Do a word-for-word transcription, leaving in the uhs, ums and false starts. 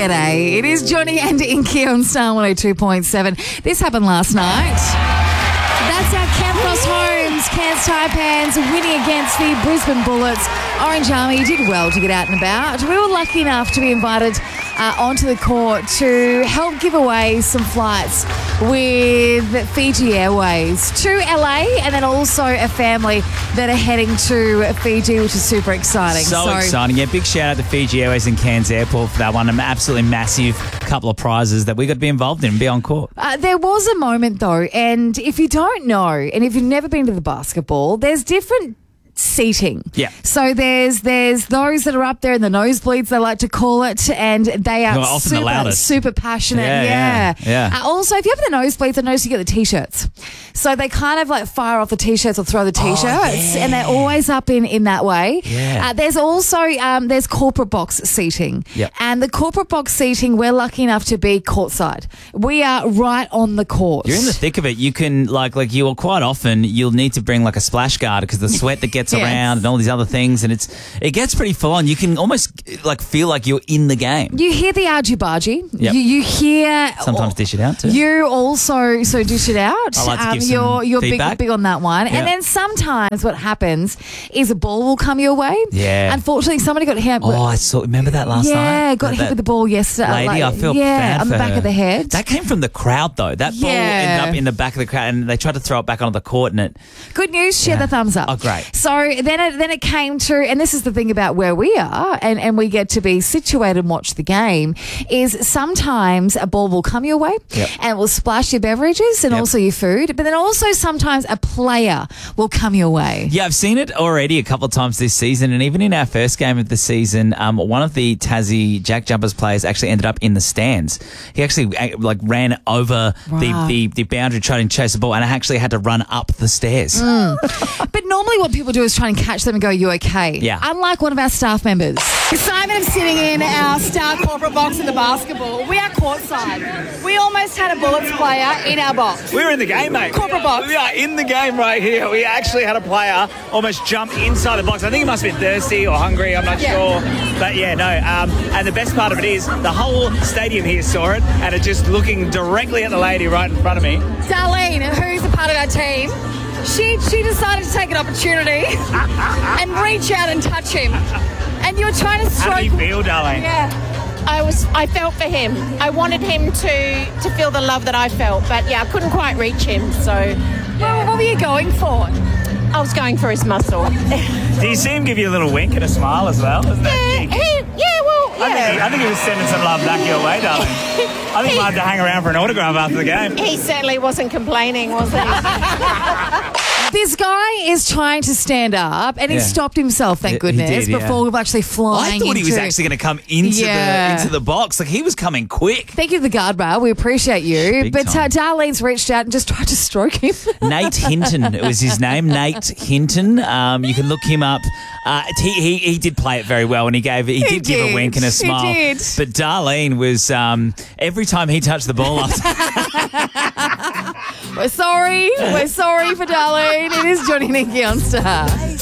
G'day. It is Johnny and Inky on Star one oh two point seven. This happened last night. That's our Campos Homes, Cairns Taipans winning against the Brisbane Bullets. Orange Army did well to get out and about. We were lucky enough to be invited uh, onto the court to help give away some flights with Fiji Airways to L A, and then also a family that are heading to Fiji, which is super exciting. So, so exciting. Yeah, big shout out to Fiji Airways and Cairns Airport for that one. An absolutely massive couple of prizes that we got to be involved in and be on court. Uh, there was a moment though, and if you don't know, and if you've never been to the basketball, there's different seating. Yeah. So there's there's those that are up there in the nosebleeds, they like to call it, and they are Well, often the super, loudest. super passionate. Yeah, Yeah. yeah, yeah. Uh, also, if you have the nosebleeds, I notice you get the t-shirts. So they kind of like fire off the t-shirts or throw the t-shirts, yeah. and they're always up in, in that way. Yeah. Uh, there's also um, there's corporate box seating. Yep. And the corporate box seating, we're lucky enough to be courtside. We are right on the court. You're in the thick of it. You can, like, like you'll quite often, you'll need to bring like a splash guard because the sweat that gets Yes. around and all these other things, and it's it gets pretty full on. You can almost like feel like you're in the game. You hear the argy-bargy. Yep. You, you hear... Sometimes dish it out too. You also so dish it out. I like to give some you're you're big, feedback. big on that one. Yeah. And then sometimes what happens is a ball will come your way. Yeah. Unfortunately, somebody got hit. Oh, I saw. Remember that last night? yeah, got That- hit that with the ball yesterday. lady. like- I feel yeah, bad on the for back her. of the head. That came from the crowd though. That ball Yeah. ended up in the back of the crowd, and they tried to throw it back onto the court, and it. Good news, share Yeah. the thumbs up. Oh, great. So then it, then it came to, and this is the thing about where we are, and, and we get to be situated and watch the game, is sometimes a ball will come your way Yep. and it will splash your beverages and Yep. also your food, but then also sometimes a player will come your way. Yeah, I've seen it already a couple of times this season, and even in our first game of the season, um, one of the Tassie Jack Jumpers players actually ended up in the stands. He actually uh, like ran over the, Right. the, the boundary trying to chase the ball, and I actually had to run up the stairs. But normally what people do is try and catch them and go, you okay? Yeah. Unlike one of our staff members. Simon is sitting in our star corporate box in the basketball. We are courtside. We almost had a Bullets player in our box. We're in the game, mate. Corporate box. We are in the game right here. We actually had a player almost jump inside the box. I think he must have been thirsty or hungry. I'm not Yeah. sure. But yeah, no. Um, and the best part of it is the whole stadium here saw it and are just looking directly at the lady right in front of me. Darlene, who's a part of our team, she she decided to take an opportunity and reach out and touch him. And you were trying to How stroke... do you feel, darling? Yeah. I was I felt for him. I wanted him to to feel the love that I felt, but yeah, I couldn't quite reach him, so Well, what were you going for? I was going for his muscle. Do you see him give you a little wink and a smile as well? Isn't that yeah, cheeky? he, yeah, well, I, think he, yeah. I think he was sending some love back your way, darling. I think he might have to hang around for an autograph after the game. He certainly wasn't complaining, was he? This guy is trying to stand up, and he Yeah. stopped himself, thank He goodness, did, yeah. before actually flying I thought he was into- actually going to come into Yeah. the into the box. Like he was coming quick. Thank you to the guardrail. We appreciate you. Big but uh, time. Darlene's reached out and just tried to stroke him. Nate Hinton, it was his name. Nate Hinton. Um, you can look him up. Uh, he, he he did play it very well, and he gave he, He did give a did. wink and a He smile. did. But Darlene was um, every time he touched the ball up. We're sorry. We're sorry for Darlene. It is Johnny Nicky on Star.